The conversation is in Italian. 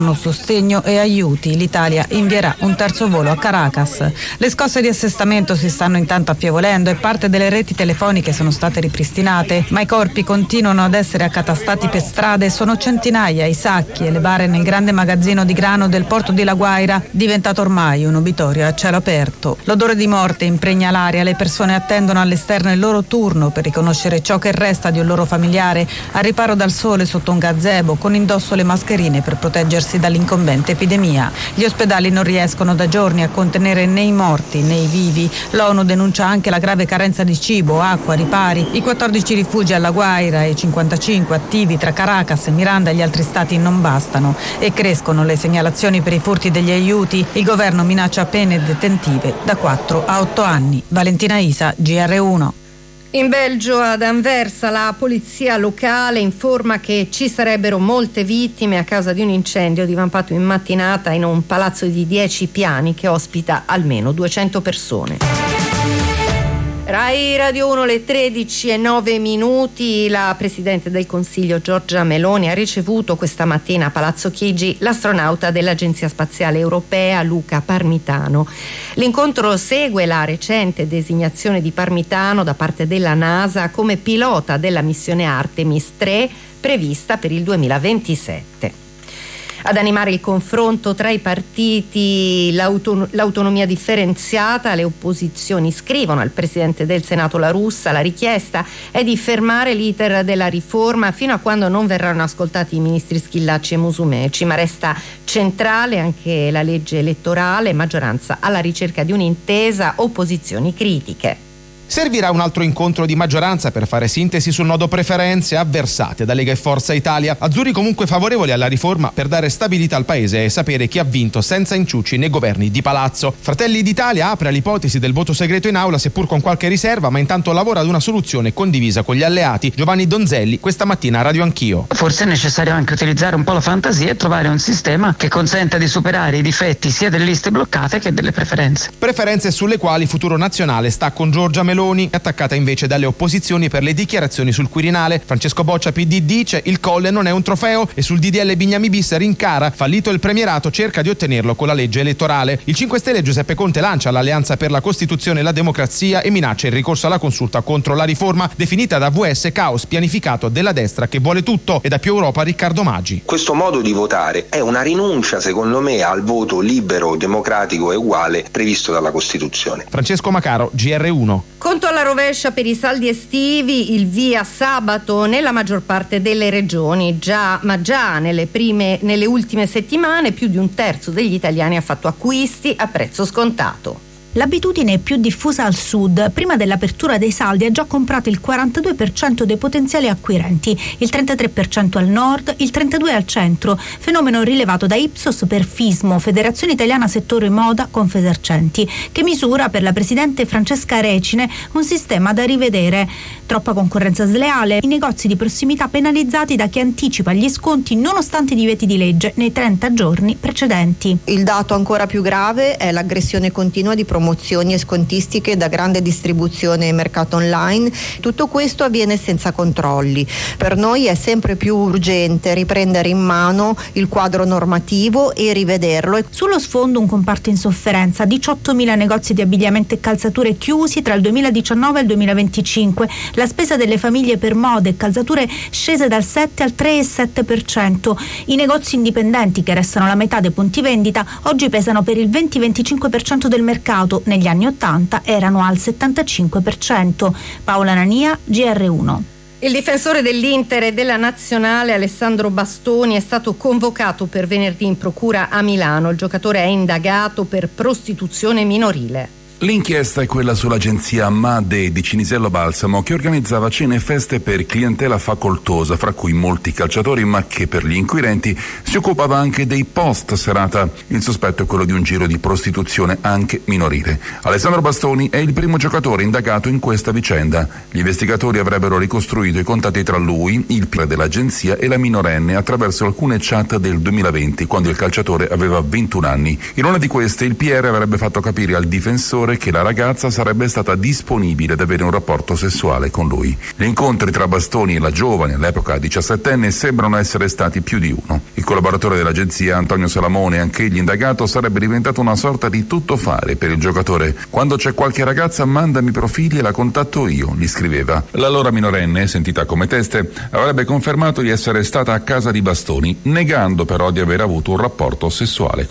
Sostegno e aiuti. L'Italia invierà un terzo volo a Caracas. Le scosse di assestamento si stanno intanto affievolendo e parte delle reti telefoniche sono state ripristinate, ma i corpi continuano ad essere accatastati per strade. Sono centinaia i sacchi e le bare nel grande magazzino di grano del porto di La Guaira, diventato ormai un obitorio a cielo aperto. L'odore di morte impregna l'aria, le persone attendono all'esterno il loro turno per riconoscere ciò che resta di un loro familiare, al riparo dal sole sotto un gazebo, con indosso le mascherine per proteggersi dall'incombente epidemia. Gli ospedali non riescono da giorni a contenere né i morti né i vivi. L'ONU denuncia anche la grave carenza di cibo, acqua, ripari. I 14 rifugi alla Guaira e i 55 attivi tra Caracas, Miranda e gli altri stati non bastano e crescono le segnalazioni per i furti degli aiuti. Il governo minaccia pene detentive da 4 a 8 anni. Valentina Isa, GR1. In Belgio, ad Anversa, la polizia locale informa che ci sarebbero molte vittime a causa di un incendio divampato in mattinata in un palazzo di 10 piani che ospita almeno 200 persone. Rai Radio 1, le 13:09. La Presidente del Consiglio Giorgia Meloni ha ricevuto questa mattina a Palazzo Chigi l'astronauta dell'Agenzia Spaziale Europea Luca Parmitano. L'incontro segue la recente designazione di Parmitano da parte della NASA come pilota della missione Artemis 3 prevista per il 2027. Ad animare il confronto tra i partiti, l'autonomia differenziata, le opposizioni scrivono al Presidente del Senato La Russa. La richiesta è di fermare l'iter della riforma fino a quando non verranno ascoltati i ministri Schillaci e Musumeci, ma resta centrale anche la legge elettorale, maggioranza alla ricerca di un'intesa, opposizioni critiche. Servirà un altro incontro di maggioranza per fare sintesi sul nodo preferenze avversate da Lega e Forza Italia. Azzurri comunque favorevoli alla riforma per dare stabilità al paese e sapere chi ha vinto senza inciuci nei governi di palazzo. Fratelli d'Italia apre all'ipotesi del voto segreto in aula, seppur con qualche riserva, ma intanto lavora ad una soluzione condivisa con gli alleati. Giovanni Donzelli, questa mattina a Radio Anch'io. Forse è necessario anche utilizzare un po' la fantasia e trovare un sistema che consenta di superare i difetti sia delle liste bloccate che delle preferenze. Preferenze sulle quali Futuro Nazionale sta con Giorgia Meloni, attaccata invece dalle opposizioni per le dichiarazioni sul Quirinale. Francesco Boccia PD dice il Colle non è un trofeo e sul DDL Bignami bis rincara, fallito il premierato, cerca di ottenerlo con la legge elettorale. Il 5 Stelle Giuseppe Conte lancia l'Alleanza per la Costituzione e la Democrazia e minaccia il ricorso alla consulta contro la riforma, definita da VS caos pianificato della destra che vuole tutto, e da Più Europa Riccardo Maggi. Questo modo di votare è una rinuncia, secondo me, al voto libero, democratico e uguale previsto dalla Costituzione. Francesco Macaro, GR1. Conto alla rovescia per i saldi estivi, il via sabato nella maggior parte delle regioni. Già nelle ultime settimane più di un terzo degli italiani ha fatto acquisti a prezzo scontato. L'abitudine è più diffusa al sud. Prima dell'apertura dei saldi ha già comprato il 42% dei potenziali acquirenti, il 33% al nord, il 32% al centro, fenomeno rilevato da Ipsos per Fismo, Federazione Italiana Settore Moda Confesercenti, che misura per la presidente Francesca Recine un sistema da rivedere. Troppa concorrenza sleale, i negozi di prossimità penalizzati da chi anticipa gli sconti nonostante i divieti di legge nei 30 giorni precedenti. Il dato ancora più grave è l'aggressione continua di promozioni e scontistiche da grande distribuzione e mercato online. Tutto questo avviene senza controlli. Per noi è sempre più urgente riprendere in mano il quadro normativo e rivederlo. Sullo sfondo un comparto in sofferenza, 18.000 negozi di abbigliamento e calzature chiusi tra il 2019 e il 2025. La spesa delle famiglie per moda e calzature scese dal 7 al 3,7%. I negozi indipendenti, che restano la metà dei punti vendita, oggi pesano per il 20-25% del mercato. Negli anni 80 erano al 75%. Paola Nania, GR1. Il difensore dell'Inter e della Nazionale Alessandro Bastoni è stato convocato per venerdì in procura a Milano. Il giocatore è indagato per prostituzione minorile. L'inchiesta è quella sull'agenzia Made di Cinisello Balsamo, che organizzava cene e feste per clientela facoltosa, fra cui molti calciatori, ma che per gli inquirenti si occupava anche dei post serata. Il sospetto è quello di un giro di prostituzione anche minorile. Alessandro Bastoni è il primo giocatore indagato in questa vicenda. Gli investigatori avrebbero ricostruito i contatti tra lui, il PR dell'agenzia, e la minorenne attraverso alcune chat del 2020, quando il calciatore aveva 21 anni. In una di queste il PR avrebbe fatto capire al difensore giocatore che la ragazza sarebbe stata disponibile ad avere un rapporto sessuale con lui. Gli incontri tra Bastoni e la giovane, all'epoca 17enne, sembrano essere stati più di uno. Il collaboratore dell'agenzia Antonio Salamone, anch'egli indagato, sarebbe diventato una sorta di tuttofare per il giocatore. Quando c'è qualche ragazza mandami profili e la contatto io, gli scriveva. L'allora minorenne, sentita come teste, avrebbe confermato di essere stata a casa di Bastoni, negando però di aver avuto un rapporto sessuale con